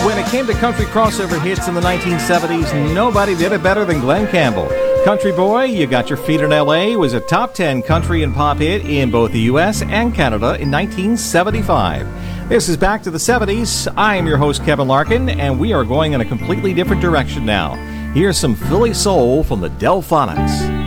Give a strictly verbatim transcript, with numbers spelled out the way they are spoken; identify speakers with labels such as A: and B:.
A: When it came to country crossover hits in the nineteen seventies, nobody did it better than Glen Campbell. Country Boy, You Got Your Feet in L A was a top ten country and pop hit in both the U S and Canada in nineteen seventy-five. This is Back to the seventies. I am your host, Kevin Larkin, and we are going in a completely different direction now. Here's some Philly soul from the Delphonics.